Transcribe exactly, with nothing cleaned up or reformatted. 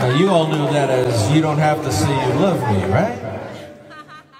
Now, you all knew that as You Don't Have to Say You Love Me, right?